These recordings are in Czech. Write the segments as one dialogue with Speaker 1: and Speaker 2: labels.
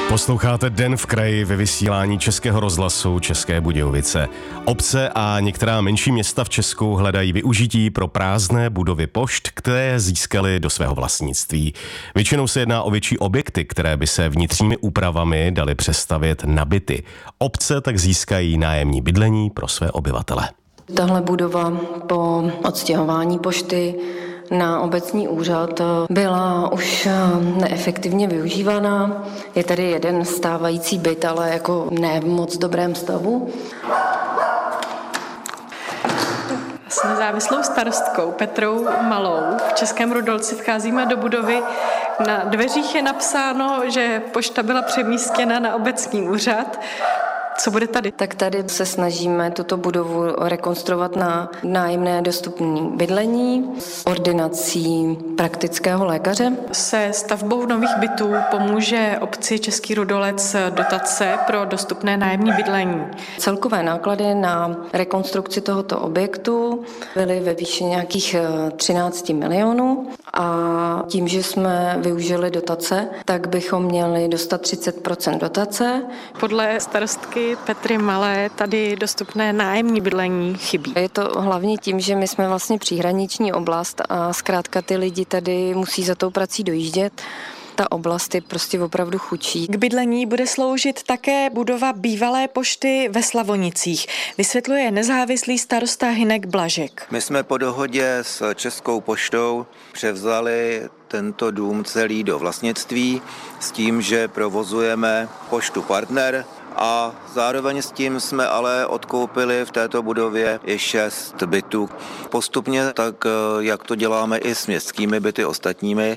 Speaker 1: Posloucháte Den v kraji ve vysílání Českého rozhlasu České Budějovice. Obce a některá menší města v Česku hledají využití pro prázdné budovy pošt, které získaly do svého vlastnictví. Většinou se jedná o větší objekty, které by se vnitřními úpravami daly přestavět na byty. Obce tak získají nájemní bydlení pro své obyvatele.
Speaker 2: Tahle budova po odstěhování pošty na obecní úřad byla už neefektivně využívána. Je tady jeden stávající byt, ale jako ne v moc dobrém stavu.
Speaker 3: S nezávislou starostkou Petrou Malou v Českém Rudolci vcházíme do budovy. Na dveřích je napsáno, že pošta byla přemístěna na obecní úřad. Co bude tady?
Speaker 2: Tak tady se snažíme tuto budovu rekonstruovat na nájemné dostupné bydlení s ordinací praktického lékaře.
Speaker 3: Se stavbou nových bytů pomůže obci Český Rudolec dotace pro dostupné nájemní bydlení.
Speaker 2: Celkové náklady na rekonstrukci tohoto objektu byly ve výši nějakých 13 milionů a tím, že jsme využili dotace, tak bychom měli dostat 30% dotace.
Speaker 3: Podle starostky Petry Malé tady dostupné nájemní bydlení chybí.
Speaker 2: Je to hlavně tím, že my jsme vlastně příhraniční oblast a zkrátka ty lidi tady musí za tou prací dojíždět. Ta oblast je prostě opravdu chudší.
Speaker 3: K bydlení bude sloužit také budova bývalé pošty ve Slavonicích, vysvětluje nezávislý starosta Hynek Blažek.
Speaker 4: My jsme po dohodě s Českou poštou převzali tento dům celý do vlastnictví s tím, že provozujeme poštu Partner a zároveň s tím jsme ale odkoupili v této budově i 6 bytů. Postupně tak, jak to děláme i s městskými byty ostatními,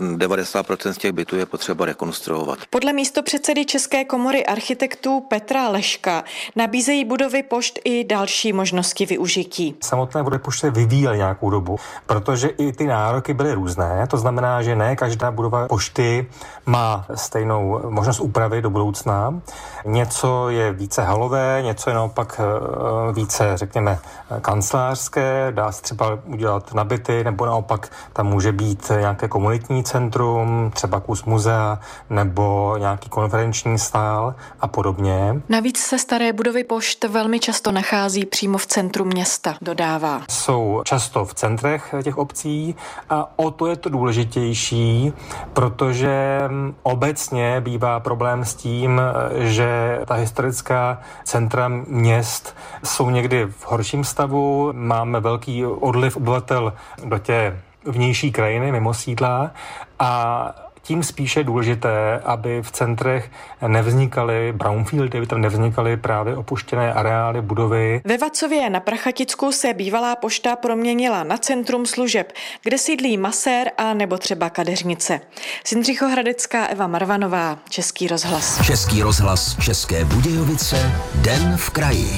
Speaker 4: 90% z těch bytů je potřeba rekonstruovat.
Speaker 3: Podle místopředsedy České komory architektů Petra Leška nabízejí budovy pošt i další možnosti využití.
Speaker 5: Samotné budovy pošty vyvíjely nějakou dobu, protože i ty nároky byly různé. To znamená, že ne každá budova pošty má stejnou možnost úpravy do budoucna. Něco je více halové, něco je naopak více, řekněme, kancelářské, dá se třeba udělat na byty, nebo naopak tam může být nějaké komunitní centrum, třeba kus muzea, nebo nějaký konferenční sál a podobně.
Speaker 3: Navíc se staré budovy pošt velmi často nachází přímo v centru města, dodává.
Speaker 5: Jsou často v centrech těch obcí a o to je to důležitější, protože obecně bývá problém s tím, že ta historická centra měst jsou někdy v horším stavu, máme velký odliv obyvatel do té vnější krajiny, mimo sídla a tím spíše důležité, aby v centrech nevznikaly brownfieldy, aby tam nevznikaly právě opuštěné areály, budovy.
Speaker 3: Ve Vacově na Prachaticku se bývalá pošta proměnila na centrum služeb, kde sídlí masér a nebo třeba kadeřnice. Z Jindřichohradecká Eva Marvanová, Český rozhlas.
Speaker 6: Český rozhlas České Budějovice, Den v kraji.